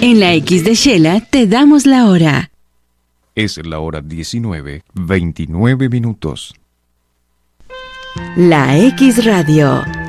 En la X de Shela te damos la hora. Es la hora 19:29. La X Radio.